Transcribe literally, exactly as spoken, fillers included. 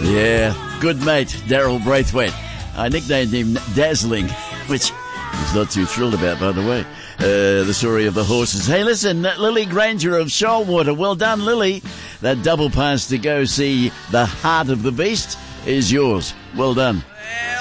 Yeah, good mate, Daryl Braithwaite. I nicknamed him Dazzling, which he's not too thrilled about, by the way. Uh, the story of the horses. Hey, listen, Lily Granger of Shoalwater. Well done, Lily. That double pass to go see The Heart of the Beast is yours. Well done.